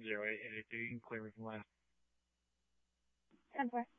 08, 882. You can clear me from last. 10-4.